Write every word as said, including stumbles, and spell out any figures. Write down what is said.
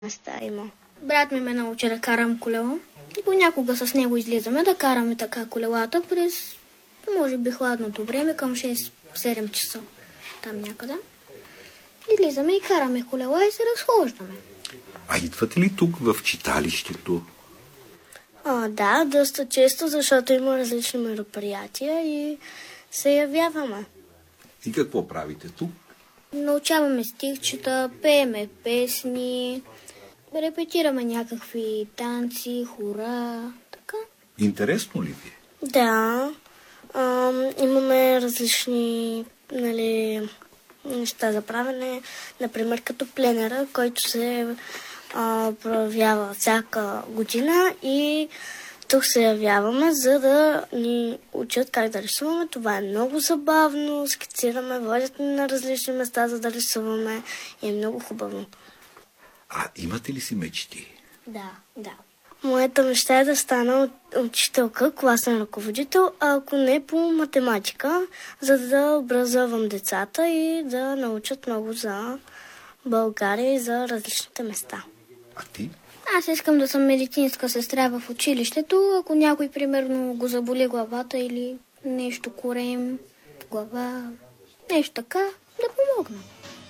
места има. Брат ми ме научи да карам колело и понякога с него излизаме да караме така колелата през, може би, хладното време към шест-седем часа. Там някъде. Излизаме и караме колела и се разхождаме. А идвате ли тук в читалището? А, да, доста често, защото има различни мероприятия и се явяваме. И какво правите тук? Научаваме стихчета, пееме песни, репетираме някакви танци, хора, така. Интересно ли ви е? Да, а, имаме различни, нали, неща за правене, например като пленера, който се а, проявява всяка година и тук се явяваме, за да ни учат как да рисуваме. Това е много забавно, скицираме, водят ни на различни места, за да рисуваме и е много хубаво. А имате ли си мечти? Да, да. Моята мечта е да стана учителка, класен ръководител, а ако не по математика, за да образовам децата и да научат много за България и за различните места. А ти? Аз искам да съм медицинска сестра в училището, ако някой, примерно, го заболи главата или нещо корем, глава, нещо така, да помогна.